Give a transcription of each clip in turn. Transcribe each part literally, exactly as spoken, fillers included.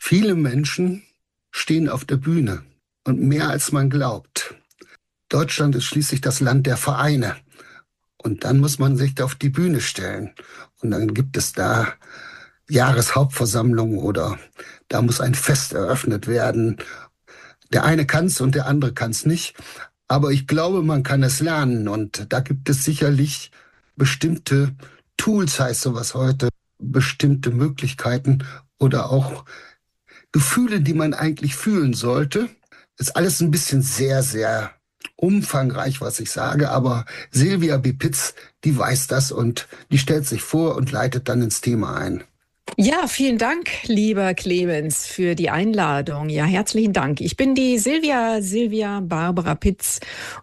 Viele Menschen stehen auf der Bühne und mehr als man glaubt. Deutschland ist schließlich das Land der Vereine. Und dann muss man sich da auf die Bühne stellen. Und dann gibt es da Jahreshauptversammlungen oder da muss ein Fest eröffnet werden. Der eine kann es und der andere kann es nicht. Aber ich glaube, man kann es lernen. Und da gibt es sicherlich bestimmte Tools, heißt sowas heute, bestimmte Möglichkeiten oder auch Gefühle, die man eigentlich fühlen sollte. Ist alles ein bisschen sehr, sehr umfangreich, was ich sage, aber Silvia Bipitz, die weiß das und die stellt sich vor und leitet dann ins Thema ein. Ja, vielen Dank, lieber Clemens, für die Einladung. Ja, herzlichen Dank. Ich bin die Silvia, Silvia Barbara Pitz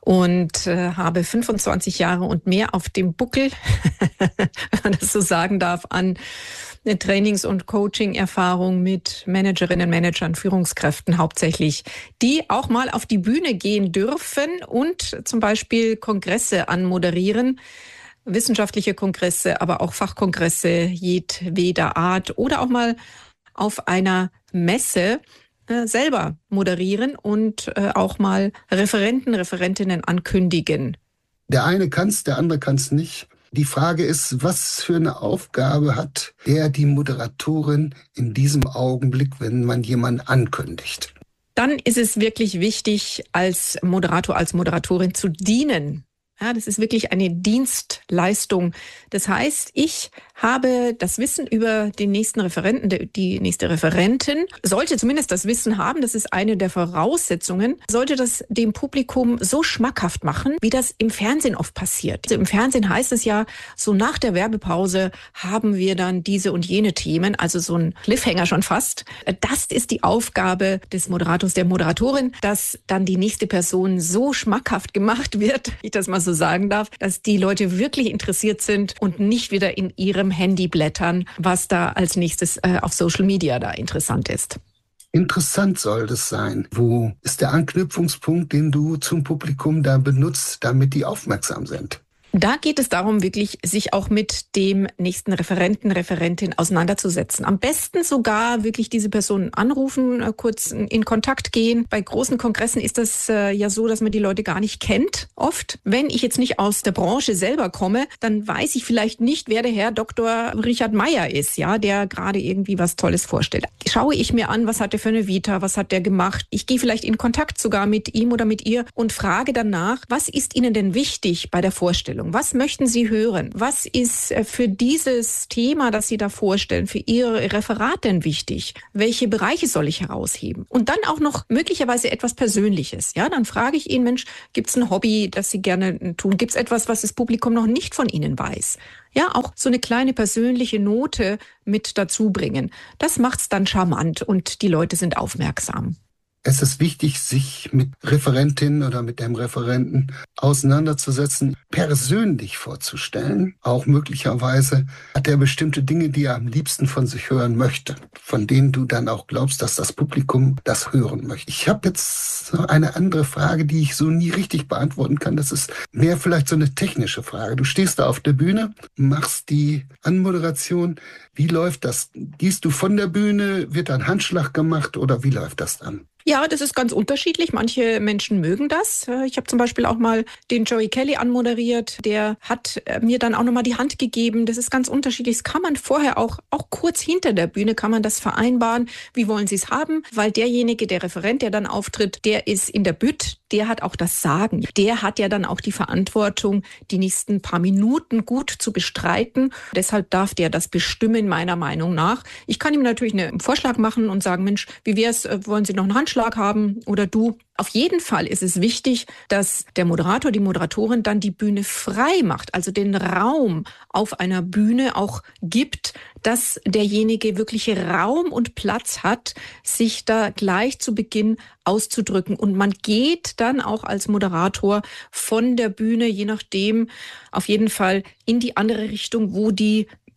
und äh, habe fünfundzwanzig Jahre und mehr auf dem Buckel, wenn man das so sagen darf, an eine Trainings- und Coaching-Erfahrung mit Managerinnen, Managern, Führungskräften hauptsächlich, die auch mal auf die Bühne gehen dürfen und zum Beispiel Kongresse anmoderieren. Wissenschaftliche Kongresse, aber auch Fachkongresse jedweder Art oder auch mal auf einer Messe äh, selber moderieren und äh, auch mal Referenten, Referentinnen ankündigen. Der eine kann's, der andere kann's nicht. Die Frage ist, was für eine Aufgabe hat der, die Moderatorin in diesem Augenblick, wenn man jemanden ankündigt? Dann ist es wirklich wichtig, als Moderator, als Moderatorin zu dienen. Ja, das ist wirklich eine Dienstleistung. Das heißt, ich habe das Wissen über den nächsten Referenten, die nächste Referentin, sollte zumindest das Wissen haben, das ist eine der Voraussetzungen, sollte das dem Publikum so schmackhaft machen, wie das im Fernsehen oft passiert. Also im Fernsehen heißt es ja, so nach der Werbepause haben wir dann diese und jene Themen, also so ein Cliffhanger schon fast. Das ist die Aufgabe des Moderators, der Moderatorin, dass dann die nächste Person so schmackhaft gemacht wird, wie ich das mal so sagen darf, dass die Leute wirklich interessiert sind und nicht wieder in ihrem Handy blättern, was da als nächstes äh, auf Social Media da interessant ist. Interessant soll das sein. Wo ist der Anknüpfungspunkt, den du zum Publikum da benutzt, damit die aufmerksam sind? Da geht es darum, wirklich sich auch mit dem nächsten Referenten, Referentin auseinanderzusetzen. Am besten sogar wirklich diese Person anrufen, kurz in Kontakt gehen. Bei großen Kongressen ist das äh, ja so, dass man die Leute gar nicht kennt, oft. Wenn ich jetzt nicht aus der Branche selber komme, dann weiß ich vielleicht nicht, wer der Herr Doktor Richard Meyer ist, ja, der gerade irgendwie was Tolles vorstellt. Schaue ich mir an, was hat der für eine Vita, was hat der gemacht? Ich gehe vielleicht in Kontakt sogar mit ihm oder mit ihr und frage danach, was ist Ihnen denn wichtig bei der Vorstellung? Was möchten Sie hören? Was ist für dieses Thema, das Sie da vorstellen, für Ihr Referat denn wichtig? Welche Bereiche soll ich herausheben? Und dann auch noch möglicherweise etwas Persönliches. Ja, dann frage ich ihn, Mensch, gibt es ein Hobby, das Sie gerne tun? Gibt es etwas, was das Publikum noch nicht von Ihnen weiß? Ja, auch so eine kleine persönliche Note mit dazu bringen. Das macht's dann charmant und die Leute sind aufmerksam. Es ist wichtig, sich mit Referentinnen oder mit dem Referenten auseinanderzusetzen, persönlich vorzustellen. Auch möglicherweise hat er bestimmte Dinge, die er am liebsten von sich hören möchte, von denen du dann auch glaubst, dass das Publikum das hören möchte. Ich habe jetzt noch eine andere Frage, die ich so nie richtig beantworten kann. Das ist mehr vielleicht so eine technische Frage. Du stehst da auf der Bühne, machst die Anmoderation. Wie läuft das? Gehst du von der Bühne? Wird ein Handschlag gemacht oder wie läuft das dann? Ja, das ist ganz unterschiedlich. Manche Menschen mögen das. Ich habe zum Beispiel auch mal den Joey Kelly anmoderiert. Der hat mir dann auch nochmal die Hand gegeben. Das ist ganz unterschiedlich. Das kann man vorher auch, auch kurz hinter der Bühne kann man das vereinbaren. Wie wollen Sie es haben? Weil derjenige, der Referent, der dann auftritt, der ist in der Bütt. Der hat auch das Sagen. Der hat ja dann auch die Verantwortung, die nächsten paar Minuten gut zu bestreiten. Deshalb darf der das bestimmen, meiner Meinung nach. Ich kann ihm natürlich einen Vorschlag machen und sagen, Mensch, wie wär's, wollen Sie noch einen Handschlag haben oder du? Auf jeden Fall ist es wichtig, dass der Moderator, die Moderatorin dann die Bühne frei macht, also den Raum auf einer Bühne auch gibt, dass derjenige wirklich Raum und Platz hat, sich da gleich zu Beginn auszudrücken. Und man geht dann auch als Moderator von der Bühne, je nachdem, auf jeden Fall in die andere Richtung, wo die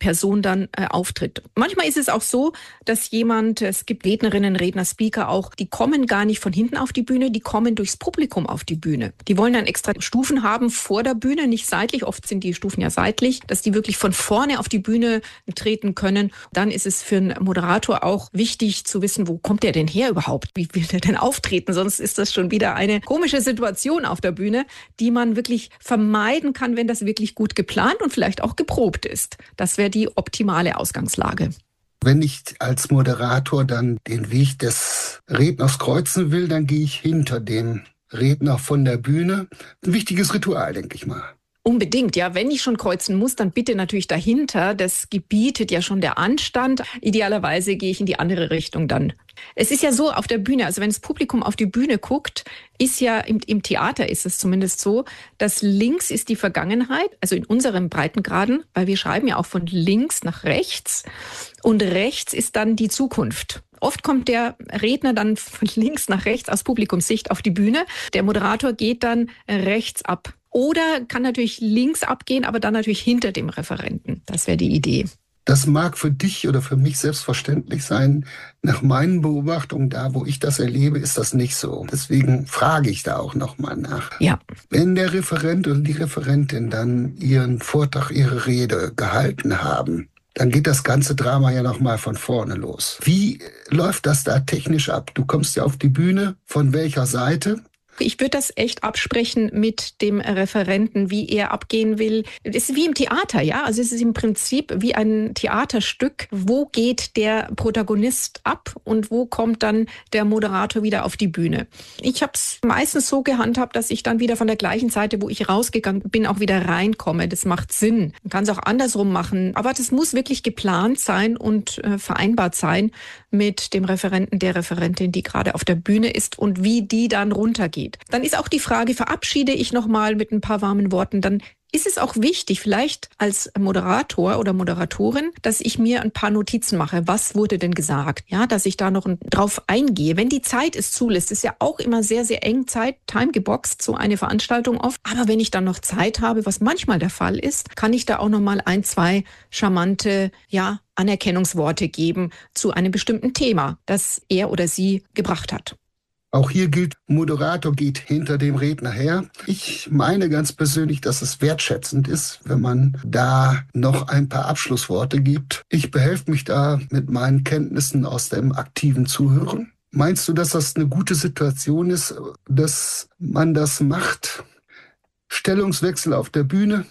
Person dann äh, auftritt. Manchmal ist es auch so, dass jemand, es gibt Rednerinnen, Redner, Speaker auch, die kommen gar nicht von hinten auf die Bühne, die kommen durchs Publikum auf die Bühne. Die wollen dann extra Stufen haben vor der Bühne, nicht seitlich, oft sind die Stufen ja seitlich, dass die wirklich von vorne auf die Bühne treten können. Dann ist es für einen Moderator auch wichtig zu wissen, wo kommt der denn her überhaupt? Wie will der denn auftreten? Sonst ist das schon wieder eine komische Situation auf der Bühne, die man wirklich vermeiden kann, wenn das wirklich gut geplant und vielleicht auch geprobt ist. Das wäre die optimale Ausgangslage. Wenn ich als Moderator dann den Weg des Redners kreuzen will, dann gehe ich hinter dem Redner von der Bühne. Ein wichtiges Ritual, denke ich mal. Unbedingt, ja. Wenn ich schon kreuzen muss, dann bitte natürlich dahinter. Das gebietet ja schon der Anstand. Idealerweise gehe ich in die andere Richtung dann. Es ist ja so auf der Bühne, also wenn das Publikum auf die Bühne guckt, ist ja im, im Theater ist es zumindest so, dass links ist die Vergangenheit, also in unserem Breitengraden, weil wir schreiben ja auch von links nach rechts und rechts ist dann die Zukunft. Oft kommt der Redner dann von links nach rechts aus Publikumssicht auf die Bühne. Der Moderator geht dann rechts ab. Oder kann natürlich links abgehen, aber dann natürlich hinter dem Referenten. Das wäre die Idee. Das mag für dich oder für mich selbstverständlich sein. Nach meinen Beobachtungen, da wo ich das erlebe, ist das nicht so. Deswegen frage ich da auch nochmal nach. Ja. Wenn der Referent oder die Referentin dann ihren Vortrag, ihre Rede gehalten haben, dann geht das ganze Drama ja nochmal von vorne los. Wie läuft das da technisch ab? Du kommst ja auf die Bühne, von welcher Seite? Ich würde das echt absprechen mit dem Referenten, wie er abgehen will. Es ist wie im Theater, ja. Also es ist im Prinzip wie ein Theaterstück. Wo geht der Protagonist ab und wo kommt dann der Moderator wieder auf die Bühne? Ich habe es meistens so gehandhabt, dass ich dann wieder von der gleichen Seite, wo ich rausgegangen bin, auch wieder reinkomme. Das macht Sinn. Man kann es auch andersrum machen. Aber das muss wirklich geplant sein und äh, vereinbart sein mit dem Referenten, der Referentin, die gerade auf der Bühne ist und wie die dann runtergeht. Dann ist auch die Frage, verabschiede ich nochmal mit ein paar warmen Worten, dann ist es auch wichtig, vielleicht als Moderator oder Moderatorin, dass ich mir ein paar Notizen mache. Was wurde denn gesagt? Ja, dass ich da noch drauf eingehe. Wenn die Zeit es zulässt, ist ja auch immer sehr, sehr eng Zeit, time geboxt, so eine Veranstaltung oft. Aber wenn ich dann noch Zeit habe, was manchmal der Fall ist, kann ich da auch nochmal ein, zwei charmante, ja, Anerkennungsworte geben zu einem bestimmten Thema, das er oder sie gebracht hat. Auch hier gilt, Moderator geht hinter dem Redner her. Ich meine ganz persönlich, dass es wertschätzend ist, wenn man da noch ein paar Abschlussworte gibt. Ich behelfe mich da mit meinen Kenntnissen aus dem aktiven Zuhören. Meinst du, dass das eine gute Situation ist, dass man das macht? Stellungswechsel auf der Bühne,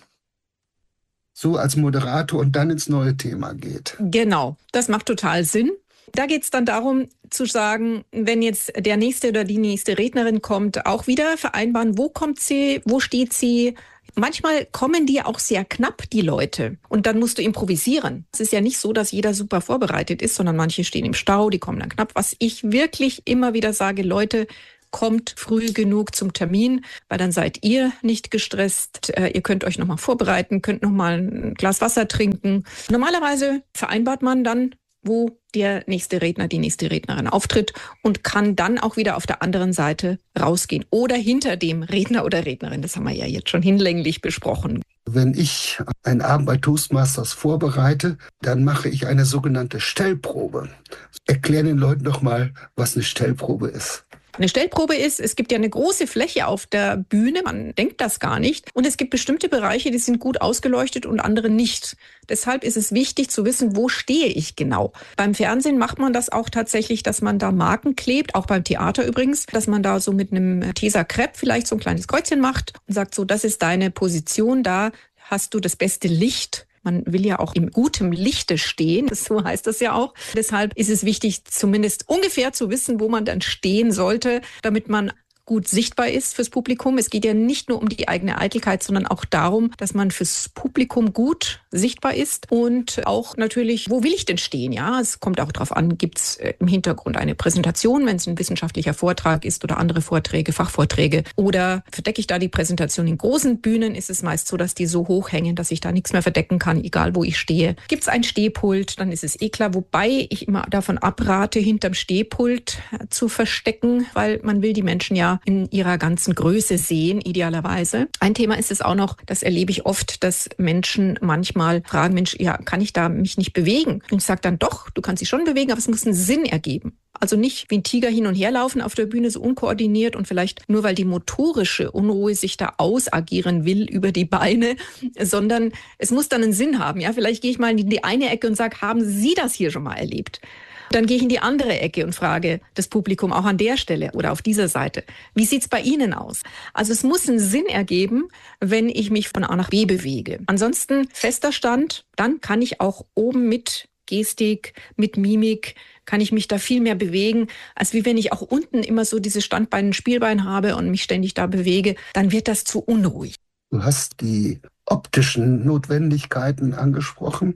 so als Moderator und dann ins neue Thema geht. Genau, das macht total Sinn. Da geht es dann darum zu sagen, wenn jetzt der nächste oder die nächste Rednerin kommt, auch wieder vereinbaren, wo kommt sie, wo steht sie. Manchmal kommen die auch sehr knapp, die Leute. Und dann musst du improvisieren. Es ist ja nicht so, dass jeder super vorbereitet ist, sondern manche stehen im Stau, die kommen dann knapp. Was ich wirklich immer wieder sage, Leute, kommt früh genug zum Termin, weil dann seid ihr nicht gestresst. Ihr könnt euch nochmal vorbereiten, könnt nochmal ein Glas Wasser trinken. Normalerweise vereinbart man dann, wo der nächste Redner, die nächste Rednerin auftritt und kann dann auch wieder auf der anderen Seite rausgehen oder hinter dem Redner oder Rednerin. Das haben wir ja jetzt schon hinlänglich besprochen. Wenn ich einen Abend bei Toastmasters vorbereite, dann mache ich eine sogenannte Stellprobe. Erklär den Leuten doch mal, was eine Stellprobe ist. Eine Stellprobe ist, es gibt ja eine große Fläche auf der Bühne, man denkt das gar nicht. Und es gibt bestimmte Bereiche, die sind gut ausgeleuchtet und andere nicht. Deshalb ist es wichtig zu wissen, wo stehe ich genau. Beim Fernsehen macht man das auch tatsächlich, dass man da Marken klebt, auch beim Theater übrigens, dass man da so mit einem Tesa Crepe vielleicht so ein kleines Kreuzchen macht und sagt so, das ist deine Position, da hast du das beste Licht. Man will ja auch im gutem Lichte stehen, so heißt das ja auch. Deshalb ist es wichtig, zumindest ungefähr zu wissen, wo man dann stehen sollte, damit man gut sichtbar ist fürs Publikum. Es geht ja nicht nur um die eigene Eitelkeit, sondern auch darum, dass man fürs Publikum gut sichtbar ist und auch natürlich, wo will ich denn stehen? Ja, es kommt auch darauf an, gibt es im Hintergrund eine Präsentation, wenn es ein wissenschaftlicher Vortrag ist oder andere Vorträge, Fachvorträge, oder verdecke ich da die Präsentation? In großen Bühnen ist es meist so, dass die so hoch hängen, dass ich da nichts mehr verdecken kann, egal wo ich stehe. Gibt es ein Stehpult, dann ist es eh klar, wobei ich immer davon abrate, hinterm Stehpult zu verstecken, weil man will die Menschen ja Kamera in ihrer ganzen Größe sehen, idealerweise. Ein Thema ist es auch noch, das erlebe ich oft, dass Menschen manchmal fragen, Mensch, ja, kann ich da mich nicht bewegen? Und ich sage dann, doch, du kannst dich schon bewegen, aber es muss einen Sinn ergeben. Also nicht wie ein Tiger hin und her laufen auf der Bühne, so unkoordiniert und vielleicht nur, weil die motorische Unruhe sich da ausagieren will über die Beine, sondern es muss dann einen Sinn haben. Ja, vielleicht gehe ich mal in die eine Ecke und sage, haben Sie das hier schon mal erlebt? Dann gehe ich in die andere Ecke und frage das Publikum auch an der Stelle oder auf dieser Seite, wie sieht's bei Ihnen aus? Also es muss einen Sinn ergeben, wenn ich mich von A nach B bewege. Ansonsten fester Stand, dann kann ich auch oben mit Gestik, mit Mimik, kann ich mich da viel mehr bewegen, als wie wenn ich auch unten immer so dieses Standbein, Spielbein habe und mich ständig da bewege, dann wird das zu unruhig. Du hast die optischen Notwendigkeiten angesprochen.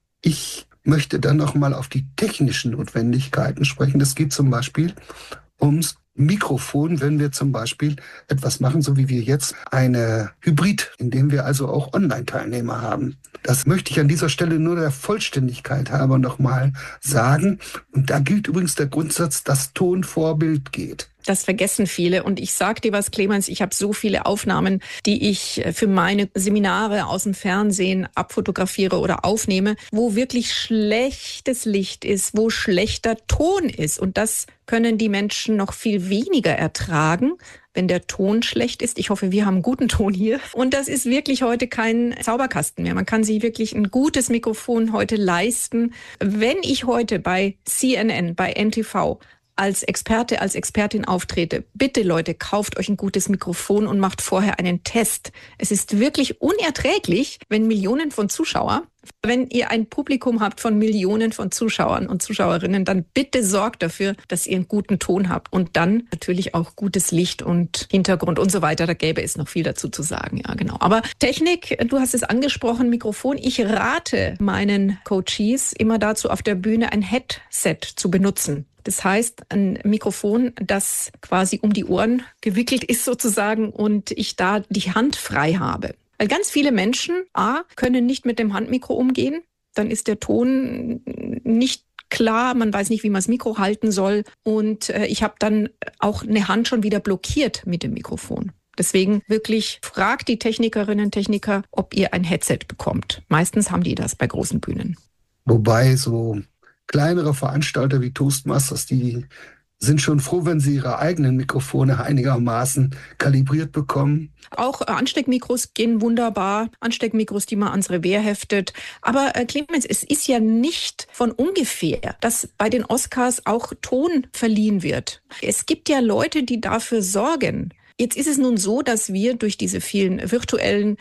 Ich möchte dann noch mal auf die technischen Notwendigkeiten sprechen. Das geht zum Beispiel ums Mikrofon, wenn wir zum Beispiel etwas machen, so wie wir jetzt eine Hybrid, in dem wir also auch Online-Teilnehmer haben. Das möchte ich an dieser Stelle nur der Vollständigkeit halber noch mal sagen. Und da gilt übrigens der Grundsatz, dass Ton vor Bild geht. Das vergessen viele. Und ich sag dir was, Clemens, ich habe so viele Aufnahmen, die ich für meine Seminare aus dem Fernsehen abfotografiere oder aufnehme, wo wirklich schlechtes Licht ist, wo schlechter Ton ist. Und das können die Menschen noch viel weniger ertragen, wenn der Ton schlecht ist. Ich hoffe, wir haben einen guten Ton hier. Und das ist wirklich heute kein Zauberkasten mehr. Man kann sich wirklich ein gutes Mikrofon heute leisten. Wenn ich heute bei C N N, bei N T V als Experte, als Expertin auftrete, bitte Leute, kauft euch ein gutes Mikrofon und macht vorher einen Test. Es ist wirklich unerträglich, wenn Millionen von Zuschauern, wenn ihr ein Publikum habt von Millionen von Zuschauern und Zuschauerinnen, dann bitte sorgt dafür, dass ihr einen guten Ton habt und dann natürlich auch gutes Licht und Hintergrund und so weiter. Da gäbe es noch viel dazu zu sagen, ja genau. Aber Technik, du hast es angesprochen, Mikrofon. Ich rate meinen Coaches immer dazu, auf der Bühne ein Headset zu benutzen. Das heißt, ein Mikrofon, das quasi um die Ohren gewickelt ist sozusagen und ich da die Hand frei habe. Weil ganz viele Menschen, A, können nicht mit dem Handmikro umgehen. Dann ist der Ton nicht klar, man weiß nicht, wie man das Mikro halten soll. Und äh, ich habe dann auch eine Hand schon wieder blockiert mit dem Mikrofon. Deswegen wirklich fragt die Technikerinnen und Techniker, ob ihr ein Headset bekommt. Meistens haben die das bei großen Bühnen. Wobei so kleinere Veranstalter wie Toastmasters, die sind schon froh, wenn sie ihre eigenen Mikrofone einigermaßen kalibriert bekommen. Auch Ansteckmikros gehen wunderbar. Ansteckmikros, die man ans Revers heftet. Aber äh, Clemens, es ist ja nicht von ungefähr, dass bei den Oscars auch Ton verliehen wird. Es gibt ja Leute, die dafür sorgen. Jetzt ist es nun so, dass wir durch diese vielen virtuellen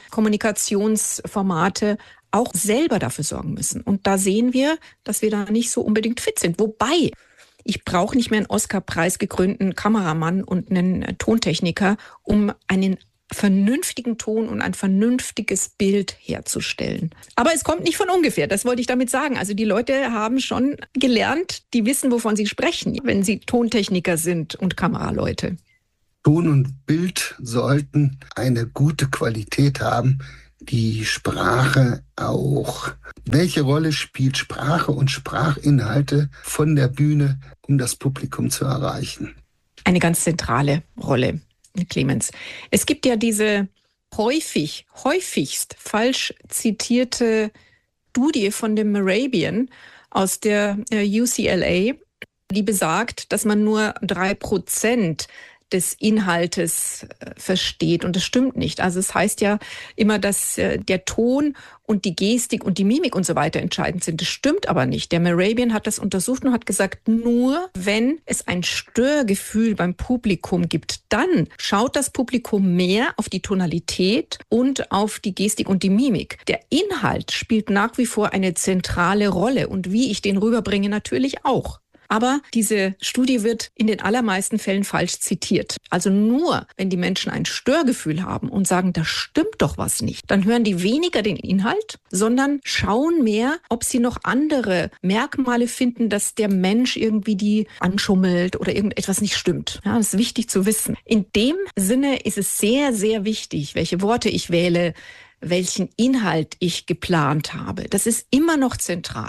Kommunikationsformate auch selber dafür sorgen müssen. Und da sehen wir, dass wir da nicht so unbedingt fit sind. Wobei, ich brauche nicht mehr einen Oscar-Preis gekrönten Kameramann und einen Tontechniker, um einen vernünftigen Ton und ein vernünftiges Bild herzustellen. Aber es kommt nicht von ungefähr, das wollte ich damit sagen. Also die Leute haben schon gelernt, die wissen, wovon sie sprechen, wenn sie Tontechniker sind und Kameraleute. Ton und Bild sollten eine gute Qualität haben. Die Sprache auch. Welche Rolle spielt Sprache und Sprachinhalte von der Bühne, um das Publikum zu erreichen? Eine ganz zentrale Rolle, Clemens. Es gibt ja diese häufig, häufigst falsch zitierte Studie von dem Mehrabian aus der U C L A, die besagt, dass man nur drei Prozent des Inhaltes äh, versteht. Und das stimmt nicht. Also es heißt ja immer, dass äh, der Ton und die Gestik und die Mimik und so weiter entscheidend sind. Das stimmt aber nicht. Der Mehrabian hat das untersucht und hat gesagt, nur wenn es ein Störgefühl beim Publikum gibt, dann schaut das Publikum mehr auf die Tonalität und auf die Gestik und die Mimik. Der Inhalt spielt nach wie vor eine zentrale Rolle und wie ich den rüberbringe, natürlich auch. Aber diese Studie wird in den allermeisten Fällen falsch zitiert. Also nur, wenn die Menschen ein Störgefühl haben und sagen, da stimmt doch was nicht, dann hören die weniger den Inhalt, sondern schauen mehr, ob sie noch andere Merkmale finden, dass der Mensch irgendwie die anschummelt oder irgendetwas nicht stimmt. Ja, das ist wichtig zu wissen. In dem Sinne ist es sehr, sehr wichtig, welche Worte ich wähle, welchen Inhalt ich geplant habe. Das ist immer noch zentral.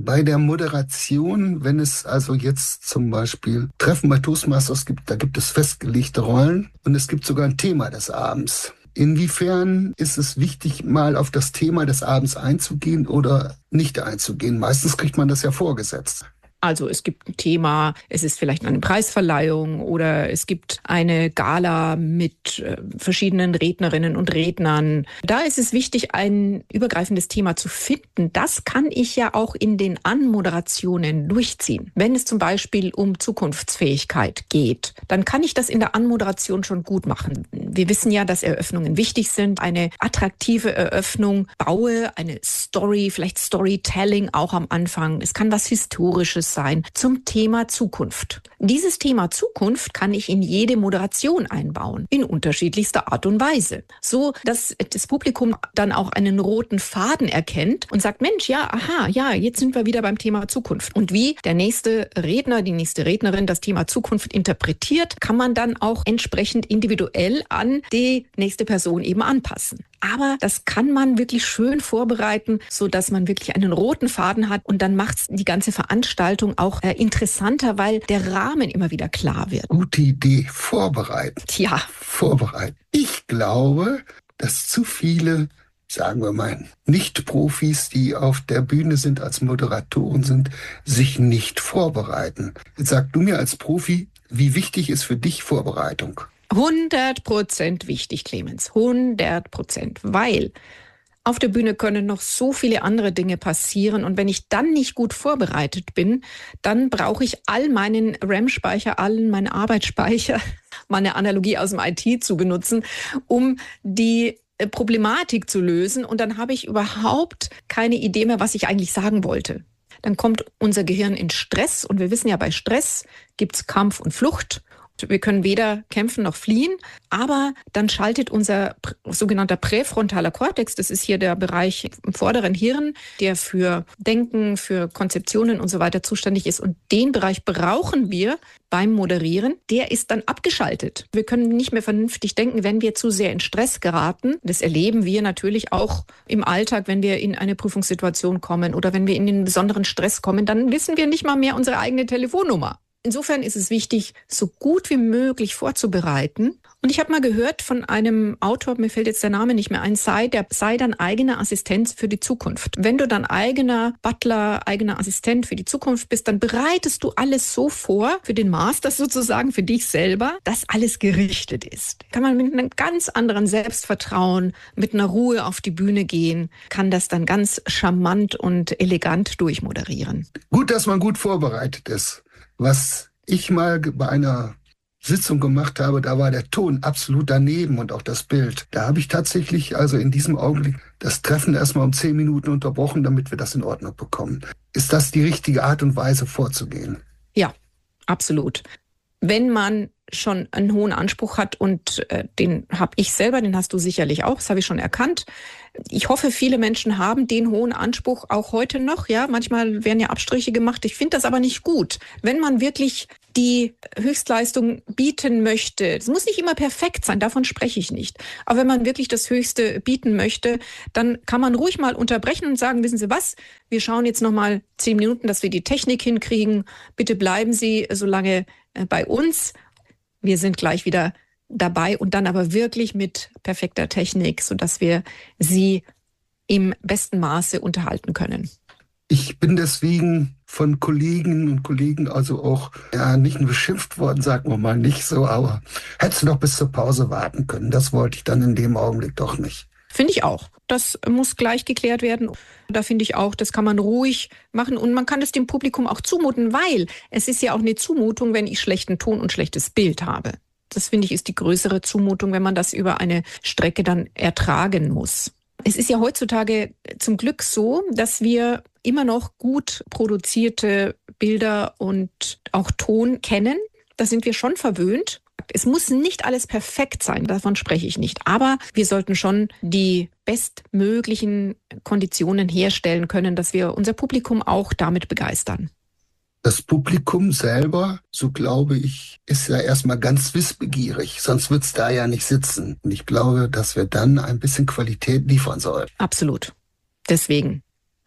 Bei der Moderation, wenn es also jetzt zum Beispiel Treffen bei Toastmasters gibt, da gibt es festgelegte Rollen und es gibt sogar ein Thema des Abends. Inwiefern ist es wichtig, mal auf das Thema des Abends einzugehen oder nicht einzugehen? Meistens kriegt man das ja vorgesetzt. Also es gibt ein Thema, es ist vielleicht eine Preisverleihung oder es gibt eine Gala mit äh, verschiedenen Rednerinnen und Rednern. Da ist es wichtig, ein übergreifendes Thema zu finden. Das kann ich ja auch in den Anmoderationen durchziehen. Wenn es zum Beispiel um Zukunftsfähigkeit geht, dann kann ich das in der Anmoderation schon gut machen. Wir wissen ja, dass Eröffnungen wichtig sind. Eine attraktive Eröffnung baue, eine Story, vielleicht Storytelling auch am Anfang. Es kann was Historisches sein zum Thema Zukunft. Dieses Thema Zukunft kann ich in jede Moderation einbauen, in unterschiedlichster Art und Weise, so dass das Publikum dann auch einen roten Faden erkennt und sagt, Mensch, ja, aha, ja, jetzt sind wir wieder beim Thema Zukunft. Und wie der nächste Redner, die nächste Rednerin das Thema Zukunft interpretiert, kann man dann auch entsprechend individuell an die nächste Person eben anpassen. Aber das kann man wirklich schön vorbereiten, so dass man wirklich einen roten Faden hat und dann macht die ganze Veranstaltung auch äh, interessanter, weil der Rahmen immer wieder klar wird. Gute Idee, vorbereiten. Ja. Vorbereiten. Ich glaube, dass zu viele, sagen wir mal, Nicht-Profis, die auf der Bühne sind, als Moderatoren sind, sich nicht vorbereiten. Jetzt sag du mir als Profi, wie wichtig ist für dich Vorbereitung? hundert Prozent wichtig, Clemens. hundert Prozent. Weil auf der Bühne können noch so viele andere Dinge passieren. Und wenn ich dann nicht gut vorbereitet bin, dann brauche ich all meinen RAM-Speicher, allen meinen Arbeitsspeicher, meine Analogie aus dem I T zu benutzen, um die Problematik zu lösen. Und dann habe ich überhaupt keine Idee mehr, was ich eigentlich sagen wollte. Dann kommt unser Gehirn in Stress. Und wir wissen ja, bei Stress gibt es Kampf und Flucht. Wir können weder kämpfen noch fliehen, aber dann schaltet unser sogenannter präfrontaler Kortex, das ist hier der Bereich im vorderen Hirn, der für Denken, für Konzeptionen und so weiter zuständig ist. Und den Bereich brauchen wir beim Moderieren. Der ist dann abgeschaltet. Wir können nicht mehr vernünftig denken, wenn wir zu sehr in Stress geraten. Das erleben wir natürlich auch im Alltag, wenn wir in eine Prüfungssituation kommen oder wenn wir in den besonderen Stress kommen, dann wissen wir nicht mal mehr unsere eigene Telefonnummer. Insofern ist es wichtig, so gut wie möglich vorzubereiten. Und ich habe mal gehört von einem Autor, mir fällt jetzt der Name nicht mehr ein, sei, der sei dein eigener Assistent für die Zukunft. Wenn du dein eigener Butler, eigener Assistent für die Zukunft bist, dann bereitest du alles so vor, für den Master sozusagen, für dich selber, dass alles gerichtet ist. Kann man mit einem ganz anderen Selbstvertrauen, mit einer Ruhe auf die Bühne gehen, kann das dann ganz charmant und elegant durchmoderieren. Gut, dass man gut vorbereitet ist. Was ich mal bei einer Sitzung gemacht habe, da war der Ton absolut daneben und auch das Bild. Da habe ich tatsächlich also in diesem Augenblick das Treffen erstmal um zehn Minuten unterbrochen, damit wir das in Ordnung bekommen. Ist das die richtige Art und Weise vorzugehen? Ja, absolut. Wenn man schon einen hohen Anspruch hat und äh, den habe ich selber, den hast du sicherlich auch, das habe ich schon erkannt. Ich hoffe, viele Menschen haben den hohen Anspruch auch heute noch. Ja, manchmal werden ja Abstriche gemacht. Ich finde das aber nicht gut. Wenn man wirklich die Höchstleistung bieten möchte, es muss nicht immer perfekt sein, davon spreche ich nicht. Aber wenn man wirklich das Höchste bieten möchte, dann kann man ruhig mal unterbrechen und sagen, wissen Sie was, wir schauen jetzt noch mal zehn Minuten, dass wir die Technik hinkriegen. Bitte bleiben Sie so lange bei uns. Wir sind gleich wieder dabei und dann aber wirklich mit perfekter Technik, sodass wir Sie im besten Maße unterhalten können. Ich bin deswegen von Kolleginnen und Kollegen also auch ja nicht nur beschimpft worden, sagen wir mal nicht so, aber hättest du doch bis zur Pause warten können. Das wollte ich dann in dem Augenblick doch nicht. Finde ich auch. Das muss gleich geklärt werden. Da finde ich auch, das kann man ruhig machen und man kann es dem Publikum auch zumuten, weil es ist ja auch eine Zumutung, wenn ich schlechten Ton und schlechtes Bild habe. Das finde ich ist die größere Zumutung, wenn man das über eine Strecke dann ertragen muss. Es ist ja heutzutage zum Glück so, dass wir immer noch gut produzierte Bilder und auch Ton kennen. Da sind wir schon verwöhnt. Es muss nicht alles perfekt sein, davon spreche ich nicht. Aber wir sollten schon die bestmöglichen Konditionen herstellen können, dass wir unser Publikum auch damit begeistern. Das Publikum selber, so glaube ich, ist ja erstmal ganz wissbegierig, sonst wird es da ja nicht sitzen. Und ich glaube, dass wir dann ein bisschen Qualität liefern sollten. Absolut. Deswegen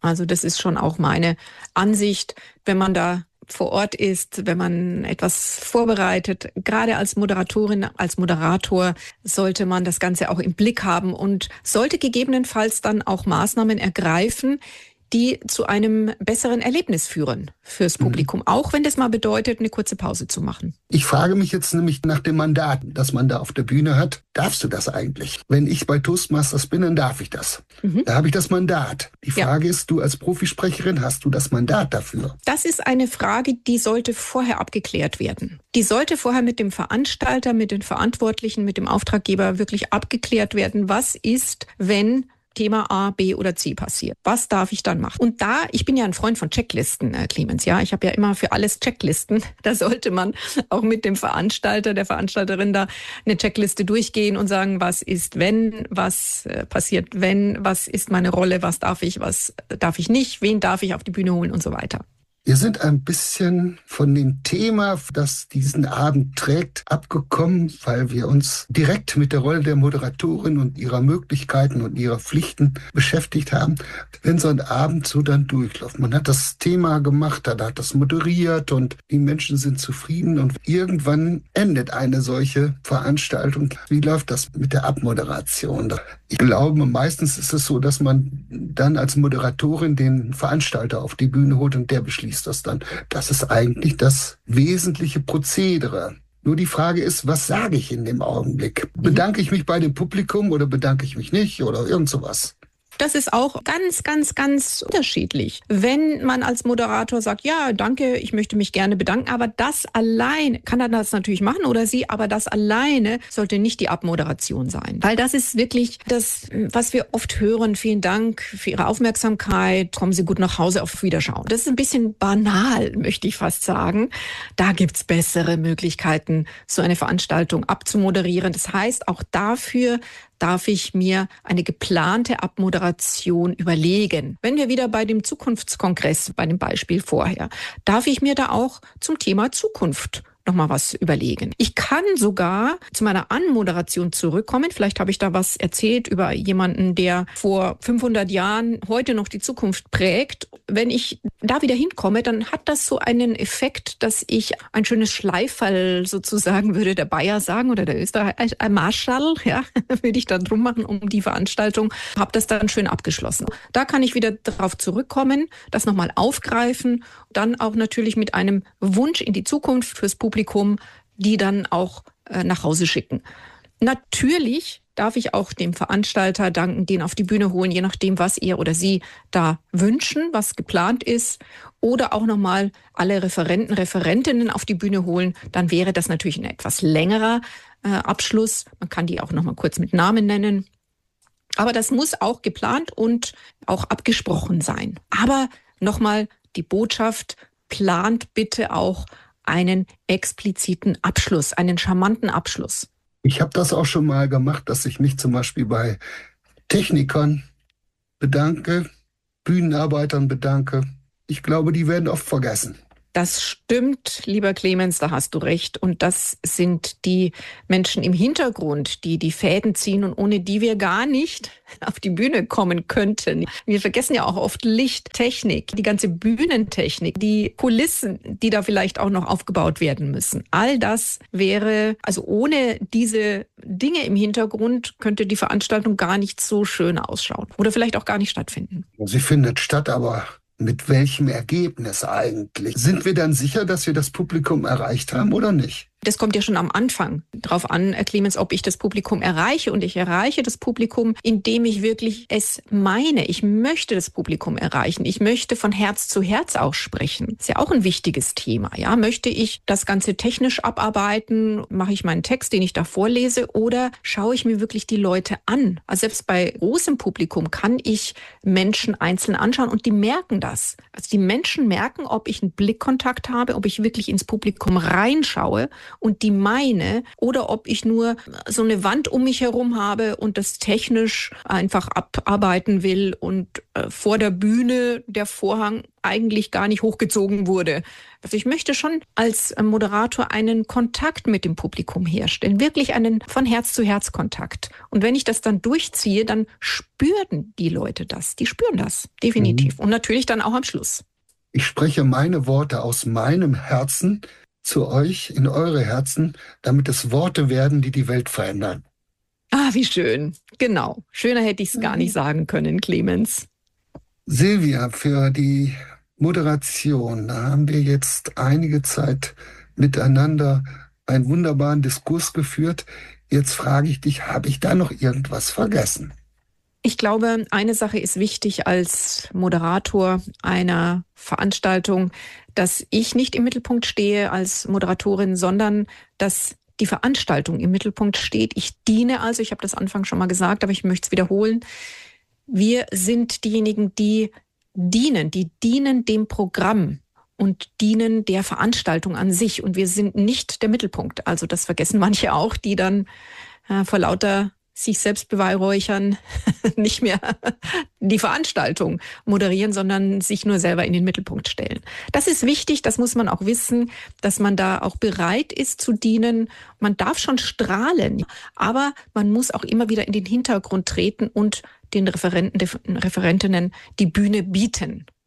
Also das ist schon auch meine Ansicht, wenn man da vor Ort ist, wenn man etwas vorbereitet. Gerade als Moderatorin, als Moderator sollte man das Ganze auch im Blick haben und sollte gegebenenfalls dann auch Maßnahmen ergreifen, die zu einem besseren Erlebnis führen fürs Publikum, mhm. auch wenn das mal bedeutet, eine kurze Pause zu machen. Ich frage mich jetzt nämlich nach dem Mandat, das man da auf der Bühne hat. Darfst du das eigentlich? Wenn ich bei Toastmasters bin, dann darf ich das. Mhm. Da habe ich das Mandat. Die Frage ja. ist, du als Profisprecherin, hast du das Mandat dafür? Das ist eine Frage, die sollte vorher abgeklärt werden. Die sollte vorher mit dem Veranstalter, mit den Verantwortlichen, mit dem Auftraggeber wirklich abgeklärt werden. Was ist, wenn Thema A, B oder C passiert? Was darf ich dann machen? Und da, ich bin ja ein Freund von Checklisten, äh, Clemens, ja. Ich habe ja immer für alles Checklisten. Da sollte man auch mit dem Veranstalter, der Veranstalterin da eine Checkliste durchgehen und sagen, was ist wenn, was äh, passiert wenn, was ist meine Rolle, was darf ich, was darf ich nicht, wen darf ich auf die Bühne holen und so weiter. Wir sind ein bisschen von dem Thema, das diesen Abend trägt, abgekommen, weil wir uns direkt mit der Rolle der Moderatorin und ihrer Möglichkeiten und ihrer Pflichten beschäftigt haben. Wenn so ein Abend so dann durchläuft, man hat das Thema gemacht, dann hat das moderiert und die Menschen sind zufrieden und irgendwann endet eine solche Veranstaltung. Wie läuft das mit der Abmoderation? Ich glaube, meistens ist es so, dass man dann als Moderatorin den Veranstalter auf die Bühne holt und der beschließt das dann. Das ist eigentlich das wesentliche Prozedere. Nur die Frage ist, was sage ich in dem Augenblick? Bedanke ich mich bei dem Publikum oder bedanke ich mich nicht oder irgend sowas? Das ist auch ganz, ganz, ganz unterschiedlich. Wenn man als Moderator sagt, ja, danke, ich möchte mich gerne bedanken, aber das allein, kann er das natürlich machen oder sie, aber das alleine sollte nicht die Abmoderation sein. Weil das ist wirklich das, was wir oft hören. Vielen Dank für Ihre Aufmerksamkeit. Kommen Sie gut nach Hause, auf Wiederschauen. Das ist ein bisschen banal, möchte ich fast sagen. Da gibt's bessere Möglichkeiten, so eine Veranstaltung abzumoderieren. Das heißt, auch dafür darf ich mir eine geplante Abmoderation überlegen. Wenn wir wieder bei dem Zukunftskongress, bei dem Beispiel vorher, darf ich mir da auch zum Thema Zukunft nochmal was überlegen. Ich kann sogar zu meiner Anmoderation zurückkommen. Vielleicht habe ich da was erzählt über jemanden, der vor fünfhundert Jahren heute noch die Zukunft prägt. Wenn ich da wieder hinkomme, dann hat das so einen Effekt, dass ich ein schönes Schleiferl sozusagen, würde der Bayer sagen, oder der Österreicher, ein Marschall, ja, würde ich dann drum machen um die Veranstaltung, habe das dann schön abgeschlossen. Da kann ich wieder darauf zurückkommen, das nochmal aufgreifen, dann auch natürlich mit einem Wunsch in die Zukunft fürs Publikum, die dann auch äh, nach Hause schicken. Natürlich darf ich auch dem Veranstalter danken, den auf die Bühne holen, je nachdem, was er oder sie da wünschen, was geplant ist. Oder auch nochmal alle Referenten, Referentinnen auf die Bühne holen. Dann wäre das natürlich ein etwas längerer äh, Abschluss. Man kann die auch nochmal kurz mit Namen nennen. Aber das muss auch geplant und auch abgesprochen sein. Aber nochmal die Botschaft, plant bitte auch einen expliziten Abschluss, einen charmanten Abschluss. Ich habe das auch schon mal gemacht, dass ich mich zum Beispiel bei Technikern bedanke, Bühnenarbeitern bedanke. Ich glaube, die werden oft vergessen. Das stimmt, lieber Clemens, da hast du recht. Und das sind die Menschen im Hintergrund, die die Fäden ziehen und ohne die wir gar nicht auf die Bühne kommen könnten. Wir vergessen ja auch oft Licht, Technik, die ganze Bühnentechnik, die Kulissen, die da vielleicht auch noch aufgebaut werden müssen. All das wäre, also ohne diese Dinge im Hintergrund könnte die Veranstaltung gar nicht so schön ausschauen oder vielleicht auch gar nicht stattfinden. Sie findet statt, aber mit welchem Ergebnis eigentlich? Sind wir dann sicher, dass wir das Publikum erreicht haben oder nicht? Das kommt ja schon am Anfang drauf an, Clemens, ob ich das Publikum erreiche. Und ich erreiche das Publikum, indem ich wirklich es meine. Ich möchte das Publikum erreichen. Ich möchte von Herz zu Herz auch sprechen. Das ist ja auch ein wichtiges Thema. Ja, möchte ich das Ganze technisch abarbeiten? Mache ich meinen Text, den ich da vorlese? Oder schaue ich mir wirklich die Leute an? Also selbst bei großem Publikum kann ich Menschen einzeln anschauen und die merken das. Also die Menschen merken, ob ich einen Blickkontakt habe, ob ich wirklich ins Publikum reinschaue und die meine oder ob ich nur so eine Wand um mich herum habe und das technisch einfach abarbeiten will und äh, vor der Bühne der Vorhang eigentlich gar nicht hochgezogen wurde. Also ich möchte schon als Moderator einen Kontakt mit dem Publikum herstellen, wirklich einen von Herz zu Herz Kontakt. Und wenn ich das dann durchziehe, dann spüren die Leute das. Die spüren das, definitiv. Mhm. Und natürlich dann auch am Schluss. Ich spreche meine Worte aus meinem Herzen zu euch in eure Herzen, damit es Worte werden, die die Welt verändern. Ah, wie schön. Genau. Schöner hätte ich es gar nicht sagen können, Clemens. Silvia, für die Moderation, da haben wir jetzt einige Zeit miteinander einen wunderbaren Diskurs geführt. Jetzt frage ich dich, habe ich da noch irgendwas vergessen? Ich glaube, eine Sache ist wichtig als Moderator einer Veranstaltung, dass ich nicht im Mittelpunkt stehe als Moderatorin, sondern dass die Veranstaltung im Mittelpunkt steht. Ich diene also, ich habe das Anfang schon mal gesagt, aber ich möchte es wiederholen. Wir sind diejenigen, die dienen, die dienen dem Programm und dienen der Veranstaltung an sich. Und wir sind nicht der Mittelpunkt. Also das vergessen manche auch, die dann äh, vor lauter sich selbst beweihräuchern nicht mehr die Veranstaltung moderieren, sondern sich nur selber in den Mittelpunkt stellen. Das ist wichtig, das muss man auch wissen, dass man da auch bereit ist zu dienen. Man darf schon strahlen, aber man muss auch immer wieder in den Hintergrund treten und den Referenten, den Referentinnen die Bühne bieten.